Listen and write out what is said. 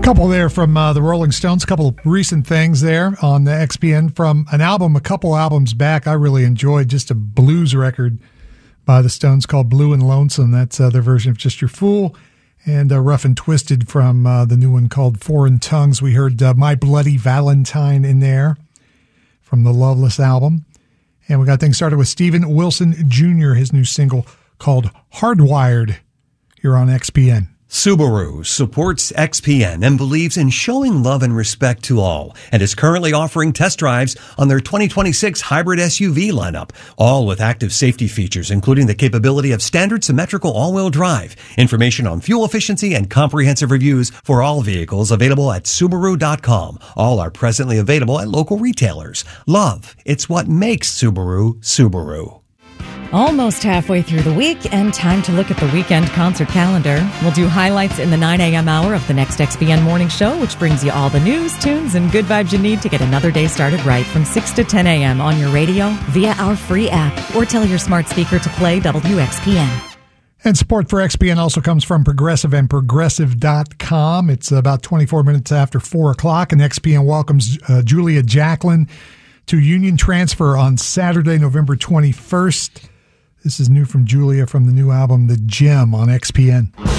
Couple there from the Rolling Stones, a couple of recent things there on the XPN from an album a couple albums back I really enjoyed, just a blues record by the Stones called Blue and Lonesome. That's their version of Just Your Fool. And Rough and Twisted from the new one called Foreign Tongues. We heard My Bloody Valentine in there from the Loveless album. And we got things started with Steven Wilson Jr., his new single called Hardwired here on XPN. Subaru supports XPN and believes in showing love and respect to all, and is currently offering test drives on their 2026 hybrid SUV lineup, all with active safety features, including the capability of standard symmetrical all-wheel drive. Information on fuel efficiency and comprehensive reviews for all vehicles available at Subaru.com. All are presently available at local retailers. Love, it's what makes Subaru, Subaru. Almost halfway through the week, and time to look at the weekend concert calendar. We'll do highlights in the 9 a.m. hour of the next XPN Morning Show, which brings you all the news, tunes, and good vibes you need to get another day started right from 6 to 10 a.m. on your radio, via our free app, or tell your smart speaker to play WXPN. And support for XPN also comes from Progressive and Progressive.com. It's about 24 minutes after 4 o'clock, and XPN welcomes Julia Jacklin to Union Transfer on Saturday, November 21st. This is new from Julia from the new album, The Gem, on XPN.